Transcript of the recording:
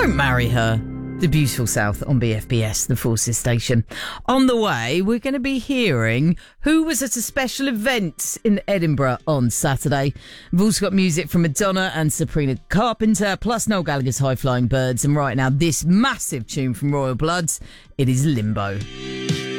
Don't Marry Her. The beautiful South on BFBS, the Forces station. On the way, we're going to be hearing who was at a special event in Edinburgh on Saturday. We've also got music from Madonna and Sabrina Carpenter, plus Noel Gallagher's High Flying Birds. And right now, this massive tune from Royal Bloods, it is Limbo.